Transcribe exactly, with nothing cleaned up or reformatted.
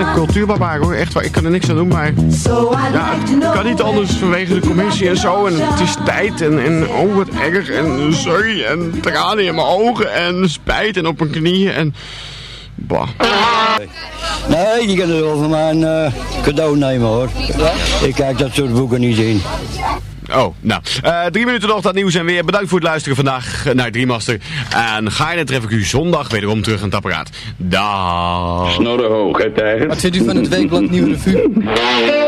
cultuurbarbaar hoor, echt waar. Ik kan er niks aan doen, maar ja, ik kan niet anders vanwege de commissie en zo. En het is tijd en, en oh wat erg en sorry en tranen in mijn ogen en spijt en op mijn knieën en bah. Nee, die kunnen wel van mijn uh, cadeau nemen hoor. Ik kijk dat soort boeken niet in. Oh, nou. Uh, drie minuten nog, dat nieuws en weer. Bedankt voor het luisteren vandaag naar Driemaster. En gaarne tref ik u zondag wederom terug aan het apparaat. Dag. Snorren hoog, hè, tijger? Wat vindt u van het weekblad Nieuwe Revue?